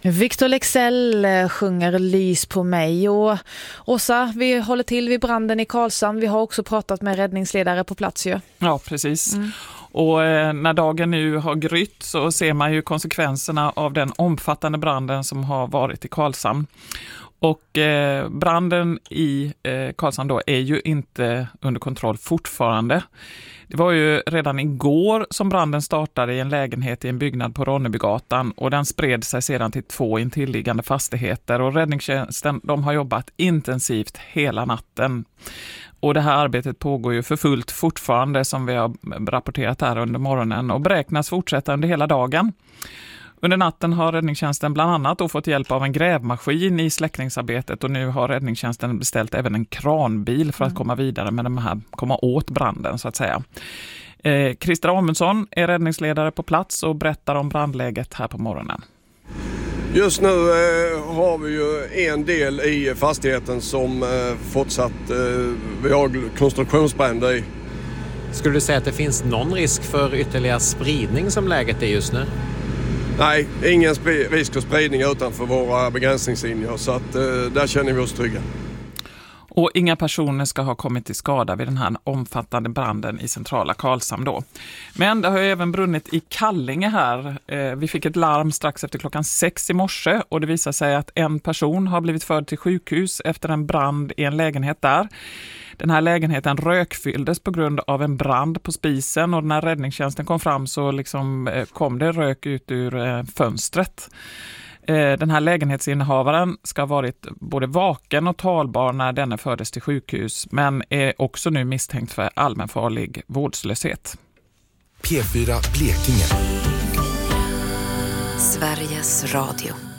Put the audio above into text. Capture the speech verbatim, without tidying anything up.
Victor Leksell sjunger Lys på mig. Och Åsa, vi håller till vid branden i Karlshamn. Vi har också pratat med räddningsledare på plats ju. Ja, precis. Mm. Och eh, när dagen nu har grytt så ser man ju konsekvenserna av den omfattande branden som har varit i Karlshamn. Och eh, branden i eh, Karlshamn då är ju inte under kontroll fortfarande. Det var ju redan igår som branden startade i en lägenhet i en byggnad på Ronnebygatan och den spred sig sedan till två intilliggande fastigheter och räddningstjänsten de har jobbat intensivt hela natten. Och det här arbetet pågår ju för fullt fortfarande som vi har rapporterat här under morgonen och beräknas fortsätta under hela dagen. Under natten har räddningstjänsten bland annat då fått hjälp av en grävmaskin i släckningsarbetet och nu har räddningstjänsten beställt även en kranbil för att komma vidare med de här, komma åt branden så att säga. Eh, Christer Amundson är räddningsledare på plats och berättar om brandläget här på morgonen. Just nu eh, har vi ju en del i fastigheten som eh, fortsatt eh, vi har konstruktionsbränder i. Skulle du säga att det finns någon risk för ytterligare spridning som läget är just nu? Nej, ingen sp- risk för spridning utanför våra begränsningslinjer så att eh, där känner vi oss trygga. Och inga personer ska ha kommit till skada vid den här omfattande branden i centrala Karlshamn då. Men det har ju även brunnit i Kallinge här. Eh, vi fick ett larm strax efter klockan sex i morse och det visar sig att en person har blivit förd till sjukhus efter en brand i en lägenhet där. Den här lägenheten rökfylldes på grund av en brand på spisen och när räddningstjänsten kom fram så liksom eh, kom det rök ut ur eh, fönstret. Den här lägenhetsinnehavaren ska ha varit både vaken och talbar när denne fördes till sjukhus men är också nu misstänkt för allmänfarlig vårdslöshet. P fyra Blekinge. Sveriges Radio.